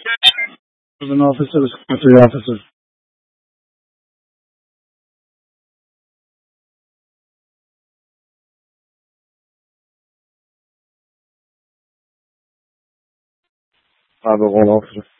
Was an officer, was a country officer. Five one officer.